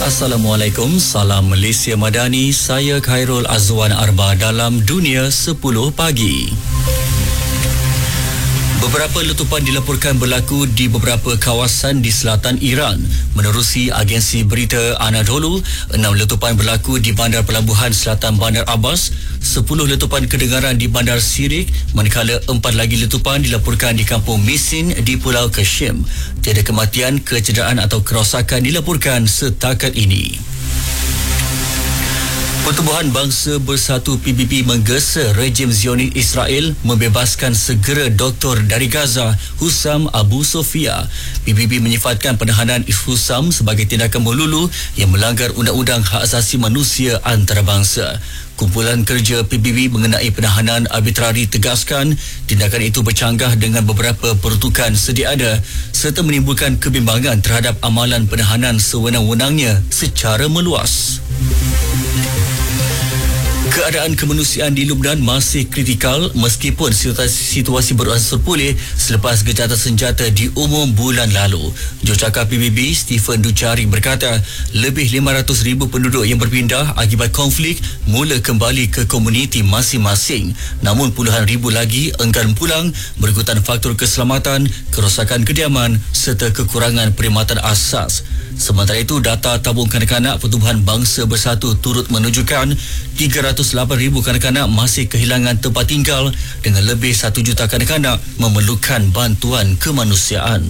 Assalamualaikum, salam Malaysia Madani. Saya Khairul Azwan Arba dalam Dunia 10 Pagi. Beberapa letupan dilaporkan berlaku di beberapa kawasan di selatan Iran. Menerusi agensi berita Anadolu, 6 letupan berlaku di bandar pelabuhan selatan Bandar Abbas, 10 letupan kedengaran di bandar Sirik, manakala 4 lagi letupan dilaporkan di kampung Misin di Pulau Kashim. Tiada kematian, kecederaan atau kerosakan dilaporkan setakat ini. Pertubuhan Bangsa Bersatu PBB menggesa rejim Zionis Israel membebaskan segera doktor dari Gaza, Hussam Abu Sofia. PBB menyifatkan penahanan Hussam sebagai tindakan melulu yang melanggar undang-undang hak asasi manusia antarabangsa. Kumpulan kerja PBB mengenai penahanan arbitrari tegaskan tindakan itu bercanggah dengan beberapa peruntukan sedia ada serta menimbulkan kebimbangan terhadap amalan penahanan sewenang-wenangnya secara meluas. Keadaan kemanusiaan di Lubnan masih kritikal meskipun situasi beransur pulih selepas gencatan senjata diumum bulan lalu. Jurucakap PBB Stephen Dujarric berkata, lebih 500,000 penduduk yang berpindah akibat konflik mula kembali ke komuniti masing-masing. Namun puluhan ribu lagi enggan pulang berikutan faktor keselamatan, kerosakan kediaman serta kekurangan perkhidmatan asas. Sementara itu, data tabung kanak-kanak Pertubuhan Bangsa Bersatu turut menunjukkan 308,000 kanak-kanak masih kehilangan tempat tinggal dengan lebih 1 juta kanak-kanak memerlukan bantuan kemanusiaan.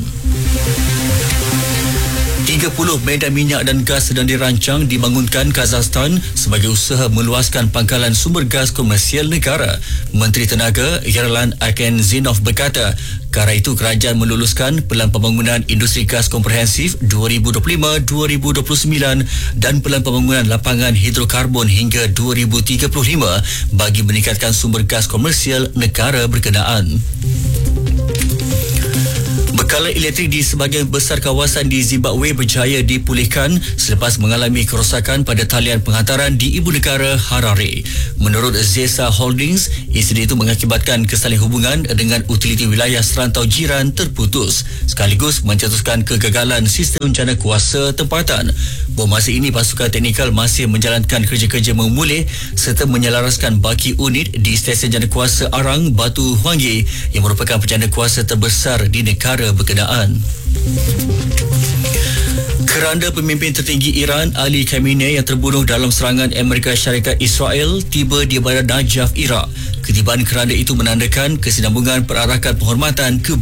30 medan minyak dan gas sedang dirancang dibangunkan Kazakhstan sebagai usaha meluaskan pangkalan sumber gas komersial negara. Menteri Tenaga Yerlan Akenzinov berkata, kerana itu kerajaan meluluskan Pelan Pembangunan Industri Gas Komprehensif 2025-2029 dan Pelan Pembangunan Lapangan Hidrokarbon hingga 2035 bagi meningkatkan sumber gas komersial negara berkenaan. Bekalan elektrik di sebahagian besar kawasan di Zimbabwe berjaya dipulihkan selepas mengalami kerosakan pada talian penghantaran di ibu negara Harare. Menurut Zesa Holdings, insiden itu mengakibatkan kesalin hubungan dengan utiliti wilayah serantau jiran terputus sekaligus mencetuskan kegagalan sistem jana kuasa tempatan. Bahawa masa ini pasukan teknikal masih menjalankan kerja-kerja memulih serta menyelaraskan baki unit di stesen jana kuasa Arang Batu Hwangye yang merupakan penjana kuasa terbesar di negara berkenaan. Keranda pemimpin tertinggi Iran Ali Khamenei yang terbunuh dalam serangan Amerika Syarikat Israel tiba di Bandar Najaf, Iraq. Ketibaan keranda itu menandakan kesinambungan perarakan penghormatan ke